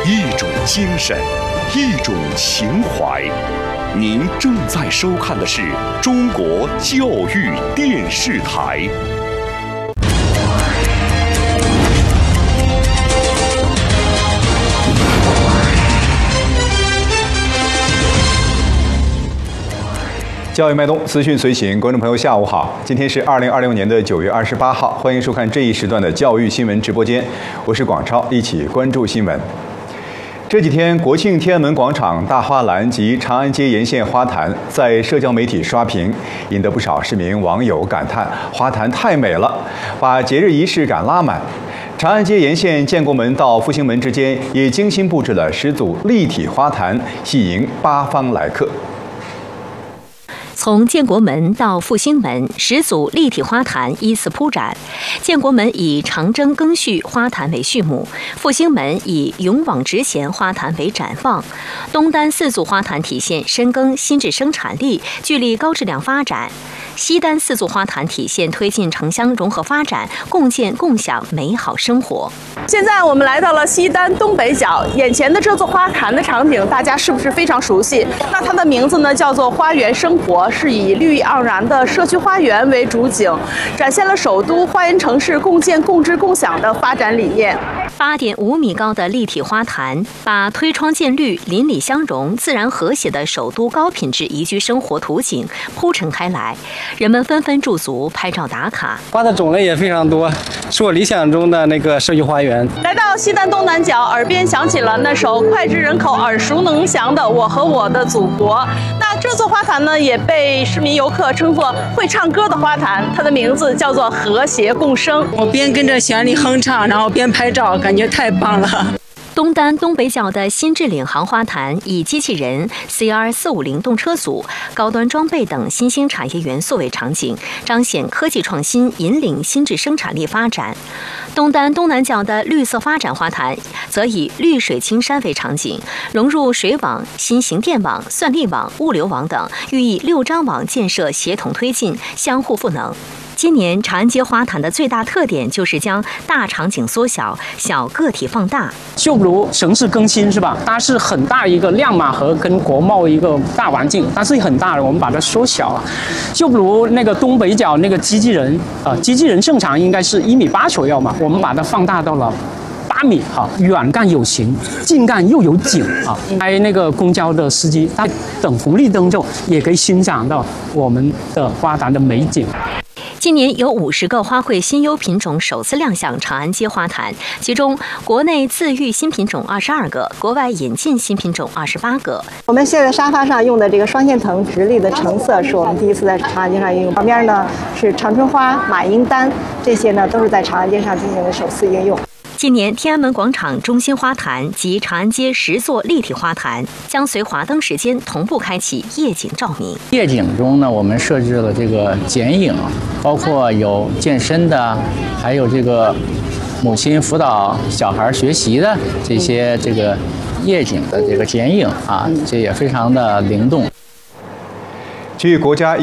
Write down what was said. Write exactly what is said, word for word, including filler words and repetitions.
一种精神，一种情怀。您正在收看的是中国教育电视台。 教育脉动，资讯随行，观众朋友下午好，今天是二零二六年的九月二十八号，欢迎收看这一时段的教育新闻直播间，我是广超，一起关注新闻。这几天，国庆天安门广场大花篮及长安街沿线花坛在社交媒体刷屏，引得不少市民网友感叹花坛太美了，把节日仪式感拉满。长安街沿线建国门到复兴门之间也精心布置了十组立体花坛，吸引八方来客。 从建国门到复兴门，十组立体花坛依次铺展。建国门以长征庚戌花坛为序幕，复兴门以勇往直前花坛为展望。东单四组花坛体现深耕新质生产力，聚力高质量发展。西单四组花坛体现推进城乡融合发展，共建共享美好生活。 现在我们来到了西单东北角，眼前的这座花坛的场景，大家是不是非常熟悉？那它的名字呢，叫做花园生活，是以绿意盎然的社区花园为主景，展现了首都花园城市共建共治共享的发展理念。 八点五米高的立体花坛，把推窗见绿、邻里相融、自然和谐的首都高品质宜居生活图景铺陈开来，人们纷纷驻足拍照打卡。 花的种类也非常多，是我理想中的那个社区花园。 来到西单东南角，耳边响起了那首脍炙人口、耳熟能详的《我和我的祖国》。那这座花坛呢，也被市民游客称作会唱歌的花坛，它的名字叫做和谐共生。 我边跟着旋律哼唱，然后边拍照，感觉太棒了。 东单东北角的新智领航花坛以机器人、C R 四五零动车组、高端装备等新兴产业元素为场景，彰显科技创新，引领新质生产力发展。东单东南角的绿色发展花坛则以绿水青山为场景，融入水网、新型电网、算力网、物流网等，寓意六张网建设协同推进，相互赋能。今年长安街花坛的最大特点就是将大场景缩小，小个体放大。 就比如城市更新是吧？它是很大一个亮马河跟国贸一个大环境，它是很大的，我们把它缩小了。就比如那个东北角那个机器人，呃，机器人正常应该是一米八左右嘛，我们把它放大到了八米哈，远干有形，近干又有景啊。开那个公交的司机，他等红绿灯之后也可以欣赏到我们的花坛的美景。 今年有五十个花卉新优品种首次亮相长安街花坛，其中国内自育新品种二十二个，国外引进新品种二十八个。 我们现在沙发上用的这个双线藤直立的橙色，是我们第一次在长安街上应用。旁边呢是长春花、马缨丹，这些呢都是在长安街上进行的首次应用。 今年天安门广场中心花坛及长安街十座立体花坛将随华灯时间同步开启夜景照明。 夜景中呢，我们设置了这个剪影，包括有健身的，还有这个母亲辅导小孩学习的这些这个夜景的这个剪影啊，这也非常的灵动。 据国家